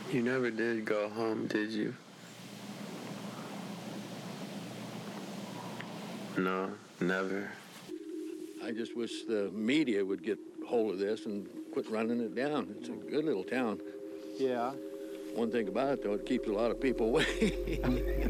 You never did go home, did you? No, never. I just wish the media would get hold of this and quit running it down. It's a good little town. Yeah. One thing about it, though, it keeps a lot of people away.